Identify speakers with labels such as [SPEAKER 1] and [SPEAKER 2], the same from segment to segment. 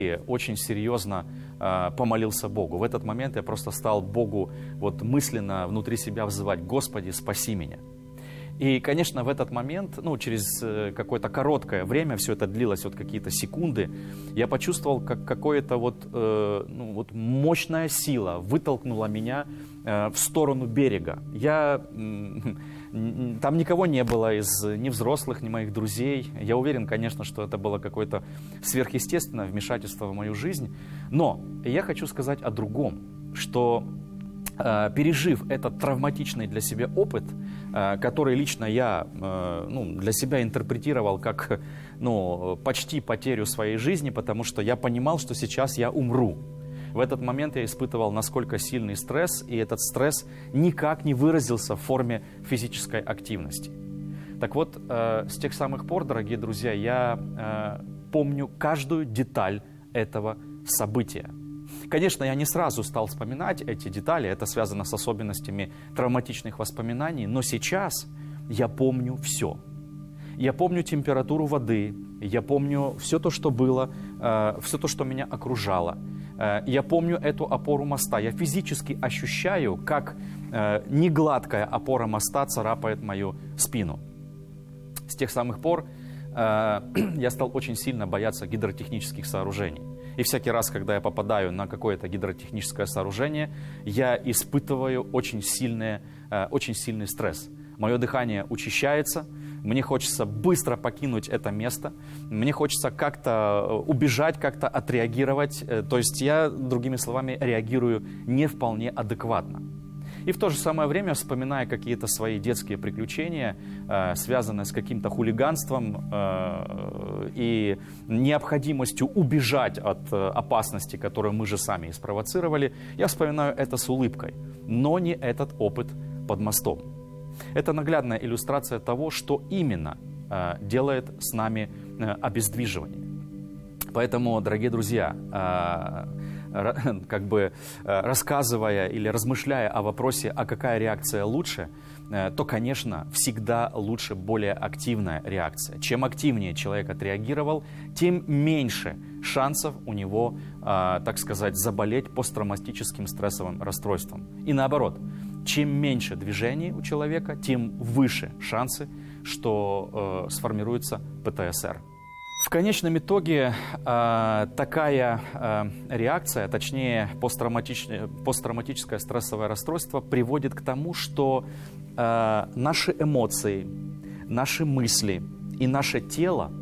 [SPEAKER 1] и очень серьезно помолился Богу. В этот момент я просто стал Богу вот мысленно внутри себя взывать: «Господи, спаси меня». И, конечно, в этот момент, через какое-то короткое время, все это длилось вот какие-то секунды, я почувствовал, как какая-то мощная сила вытолкнула меня в сторону берега. Там никого не было из ни взрослых, ни моих друзей. Я уверен, конечно, что это было какое-то сверхъестественное вмешательство в мою жизнь. Но я хочу сказать о другом, что пережив этот травматичный для себя опыт, который лично я для себя интерпретировал как почти потерю своей жизни, потому что я понимал, что сейчас я умру. В этот момент я испытывал насколько сильный стресс, и этот стресс никак не выразился в форме физической активности. Так вот, с тех самых пор, дорогие друзья, я помню каждую деталь этого события. Конечно, я не сразу стал вспоминать эти детали, это связано с особенностями травматичных воспоминаний, но сейчас я помню все. Я помню температуру воды, я помню все то, что было, все то, что меня окружало. Я помню эту опору моста. Я физически ощущаю, как негладкая опора моста царапает мою спину. С тех самых пор я стал очень сильно бояться гидротехнических сооружений. И всякий раз, когда я попадаю на какое-то гидротехническое сооружение, я испытываю очень сильный стресс. Мое дыхание учащается, мне хочется быстро покинуть это место, мне хочется как-то убежать, как-то отреагировать. То есть я, другими словами, реагирую не вполне адекватно. И в то же самое время, вспоминая какие-то свои детские приключения, связанные с каким-то хулиганством и необходимостью убежать от опасности, которую мы же сами и спровоцировали, я вспоминаю это с улыбкой, но не этот опыт под мостом. Это наглядная иллюстрация того, что именно делает с нами обездвиживание. Поэтому, дорогие друзья, рассказывая или размышляя о вопросе, а какая реакция лучше, то, конечно, всегда лучше более активная реакция. Чем активнее человек отреагировал, тем меньше шансов у него, так сказать, заболеть посттравматическим стрессовым расстройством. И наоборот, чем меньше движений у человека, тем выше шансы, что сформируется ПТСР. В конечном итоге такая реакция, точнее посттравматическое стрессовое расстройство приводит к тому, что наши эмоции, наши мысли и наше тело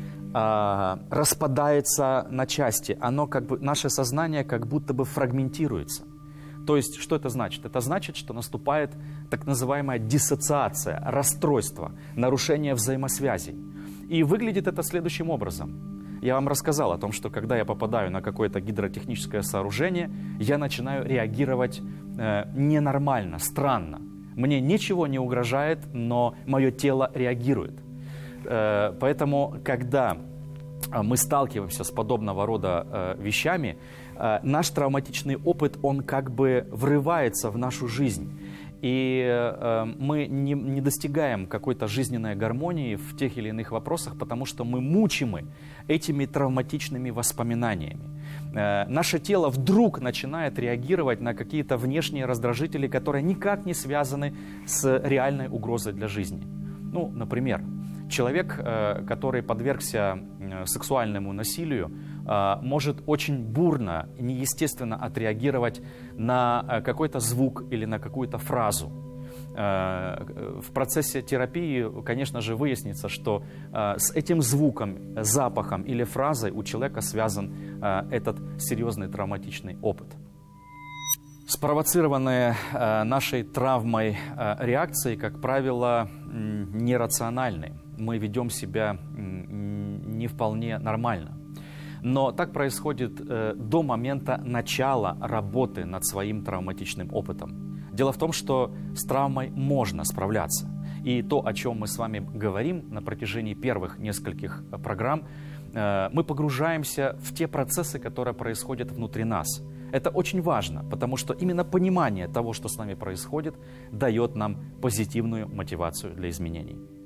[SPEAKER 1] распадается на части. Наше сознание как будто бы фрагментируется. То есть, что это значит? Это значит, что наступает так называемая диссоциация, расстройство, нарушение взаимосвязей. И выглядит это следующим образом. Я вам рассказал о том, что когда я попадаю на какое-то гидротехническое сооружение, я начинаю реагировать ненормально, странно. Мне ничего не угрожает, но мое тело реагирует. Поэтому, когда мы сталкиваемся с подобного рода вещами, наш травматичный опыт, он как бы врывается в нашу жизнь. И мы не достигаем какой-то жизненной гармонии в тех или иных вопросах, потому что мы мучимы этими травматичными воспоминаниями. Наше тело вдруг начинает реагировать на какие-то внешние раздражители, которые никак не связаны с реальной угрозой для жизни. Например, человек, который подвергся сексуальному насилию, может очень бурно и неестественно отреагировать на какой-то звук или на какую-то фразу. В процессе терапии, конечно же, выяснится, что с этим звуком, запахом или фразой у человека связан этот серьезный травматичный опыт. Спровоцированные нашей травмой реакции, как правило, нерациональны. Мы ведем себя не вполне нормально. Но так происходит до момента начала работы над своим травматичным опытом. Дело в том, что с травмой можно справляться. И то, о чем мы с вами говорим на протяжении первых нескольких программ, мы погружаемся в те процессы, которые происходят внутри нас. Это очень важно, потому что именно понимание того, что с нами происходит, дает нам позитивную мотивацию для изменений.